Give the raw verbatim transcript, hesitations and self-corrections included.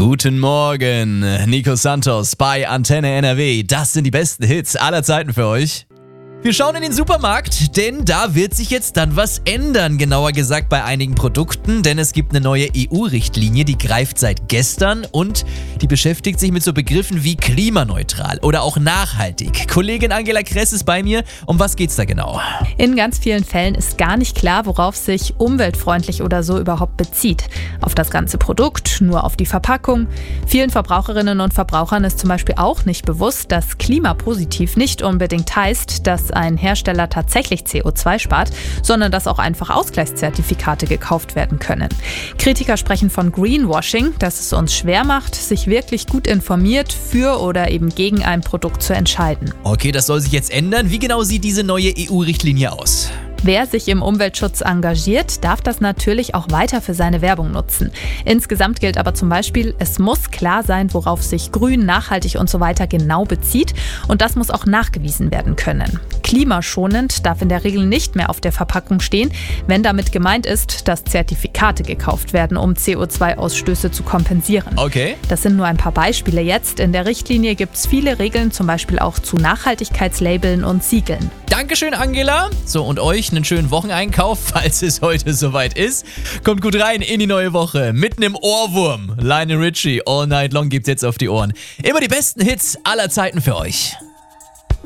Guten Morgen, Nico Santos bei Antenne N R W. Das sind die besten Hits aller Zeiten für euch. Wir schauen in den Supermarkt, denn da wird sich jetzt dann was ändern, genauer gesagt bei einigen Produkten, denn es gibt eine neue E U-Richtlinie, die greift seit gestern und die beschäftigt sich mit so Begriffen wie klimaneutral oder auch nachhaltig. Kollegin Angela Kress ist bei mir. Um was geht's da genau? In ganz vielen Fällen ist gar nicht klar, worauf sich umweltfreundlich oder so überhaupt bezieht. Auf das ganze Produkt, nur auf die Verpackung. Vielen Verbraucherinnen und Verbrauchern ist zum Beispiel auch nicht bewusst, dass klimapositiv nicht unbedingt heißt, dass ein Hersteller tatsächlich C O zwei spart, sondern dass auch einfach Ausgleichszertifikate gekauft werden können. Kritiker sprechen von Greenwashing, dass es uns schwer macht, sich wirklich gut informiert für oder eben gegen ein Produkt zu entscheiden. Okay, das soll sich jetzt ändern. Wie genau sieht diese neue E U-Richtlinie aus? Wer sich im Umweltschutz engagiert, darf das natürlich auch weiter für seine Werbung nutzen. Insgesamt gilt aber zum Beispiel, es muss klar sein, worauf sich grün, nachhaltig und so weiter genau bezieht. Und das muss auch nachgewiesen werden können. Klimaschonend darf in der Regel nicht mehr auf der Verpackung stehen, wenn damit gemeint ist, dass Zertifikate gekauft werden, um C O zwei Ausstöße zu kompensieren. Okay. Das sind nur ein paar Beispiele jetzt. In der Richtlinie gibt es viele Regeln, zum Beispiel auch zu Nachhaltigkeitslabeln und Siegeln. Dankeschön, Angela. So, und euch einen schönen Wocheneinkauf, falls es heute soweit ist. Kommt gut rein in die neue Woche. Mitten im Ohrwurm. Lionel Richie, All Night Long gibt's jetzt auf die Ohren. Immer die besten Hits aller Zeiten für euch.